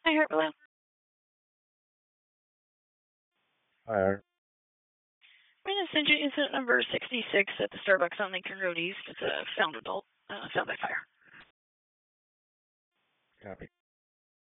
I heard below. Hi. I'm going to send you incident number 66 at the Starbucks on Lincoln Road East. It's a found adult found by fire. Copy.